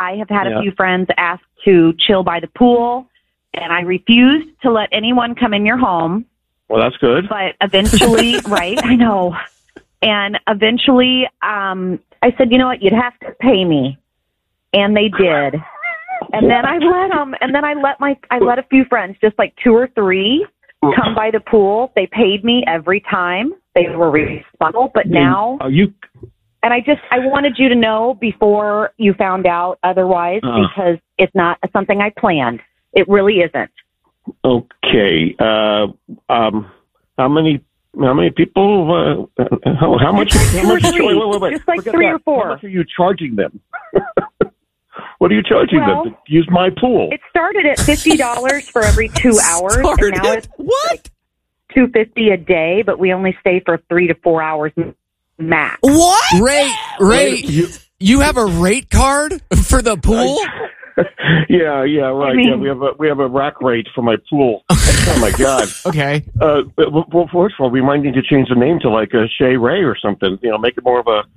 I have had a few friends ask to chill by the pool, and I refused to let anyone come in your home. Well, that's good. But eventually, right, I know. And eventually, I said, you know what, you'd have to pay me. And they did. And then I let them, and then I let a few friends, just like 2 or 3, come by the pool. They paid me every time. They were responsible, but now... And I wanted you to know before you found out otherwise, because it's not something I planned. It really isn't. Okay. How many people? How much? Wait. Just like 3 or 4. How much are you charging them? What are you charging them to use my pool? It started at $50 for every 2 hours, and now it's what? $250 a day, but we only stay for 3 to 4 hours max. What? Ray, you have a rate card for the pool? Yeah, right. We have a rack rate for my pool. Oh my God. Okay. Well, first of all, we might need to change the name to like a Shea Ray or something. Make it more of a.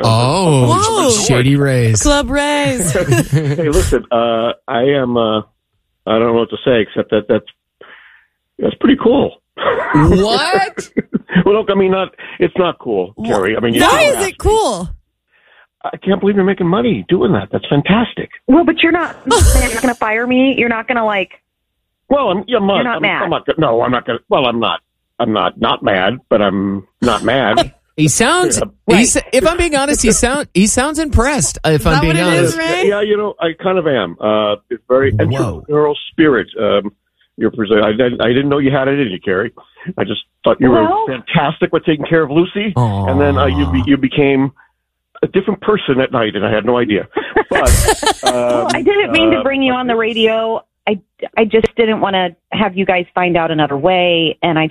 Shady Rays. Club Rays. Hey, listen. I am. I don't know what to say except that's pretty cool. What? Well, look, it's not cool, Carrie. Why is it cool? I can't believe you're making money doing that. That's fantastic. Well, but you're not going to fire me. You're not going to Well, I'm not mad. I'm not going to. Well, I'm not mad, but I'm not mad. He sounds. If I'm being honest, he sounds impressed. If I'm being honest, yeah, I kind of am. It's very entrepreneurial spirit. You're I didn't know you had it in you, Carrie. I just thought you were fantastic with taking care of Lucy, and then you became a different person at night, and I had no idea. But I didn't mean to bring you on the radio. I just didn't want to have you guys find out another way, and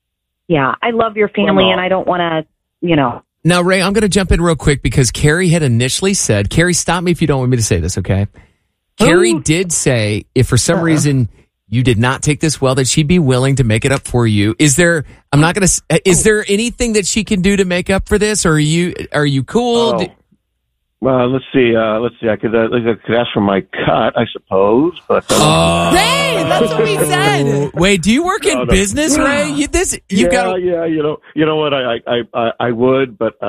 I love your family, and I don't want to, Now, Ray, I'm going to jump in real quick because Carrie had initially said, Carrie, stop me if you don't want me to say this, okay? Carrie did say if for some reason you did not take this well, that she'd be willing to make it up for you. Is there anything that she can do to make up for this, or are you cool? Well, let's see. I could ask for my cut, I suppose. But Ray, that's what we said. Wait, do you work in business, Ray? Yeah. You know what? I would, but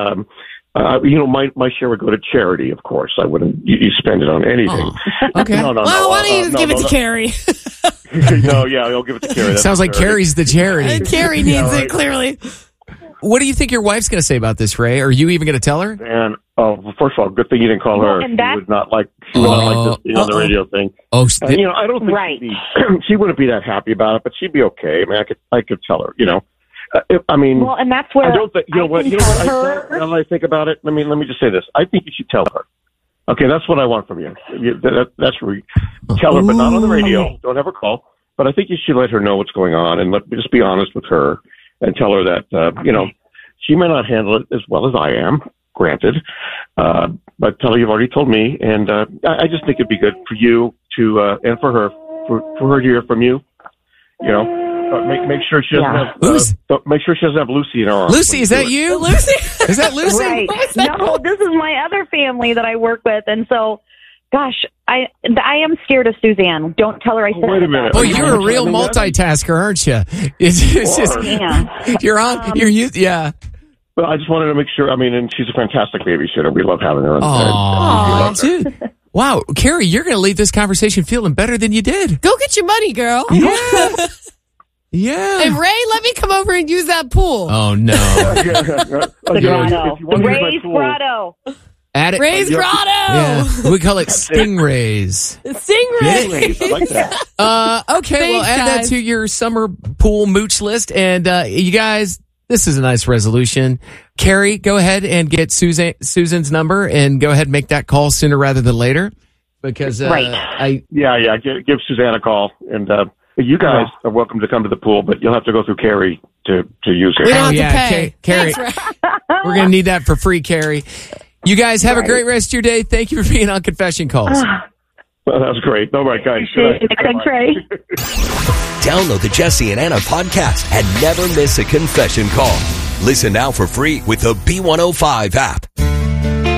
my share would go to charity. Of course, I wouldn't. You spend it on anything. Okay. Well, why don't you just give it to Carrie? I'll give it to Carrie. Sounds like Carrie's the charity. Carrie needs it, clearly. What do you think your wife's going to say about this, Ray? Are you even going to tell her? Man, first of all, good thing you didn't call her. She would not like this being on the radio thing. I don't think she wouldn't be that happy about it, but she'd be okay. I could tell her. Well, and that's where I don't think. Now that I think about it, let me just say this. I think you should tell her. Okay, that's what I want from you. That's where you tell her, but not on the radio. Don't ever call. But I think you should let her know what's going on, and just be honest with her, and tell her that she may not handle it as well as I am. Granted, but tell her you've already told me, and I just think it'd be good for you to and for her to hear from you. Make sure she doesn't have. Make sure she doesn't have Lucy in her arms. Lucy, is that you? Lucy, is that Lucy? Right. No, this is my other family that I work with, and so, gosh, I am scared of Suzanne. Don't tell her I said. Wait a minute. Well, you're a real multitasker, aren't you? You're on. Yeah. But I just wanted to make sure. And she's a fantastic babysitter. We love having her. Dude. Wow, Carrie, you're going to leave this conversation feeling better than you did. Go get your money, girl. Yeah. Yeah. And Ray, let me come over and use that pool. Oh, no. Ray's Grotto. Add it. Ray's Grotto. Yeah. We call it Stingrays. Stingrays. I like that. Okay, Thanks, add that to your summer pool mooch list. And you guys, this is a nice resolution. Carrie, go ahead and get Susan's number and go ahead and make that call sooner rather than later. Because give Suzanne a call. And you guys are welcome to come to the pool, but you'll have to go through Carrie to use it. We don't have to pay. Carrie, we're going to need that for free, Carrie. You guys have a great rest of your day. Thank you for being on Confession Calls. Well, that was great. All right, guys. Thanks, Ray. Download the Jesse and Anna podcast and never miss a confession call. Listen now for free with the B105 app.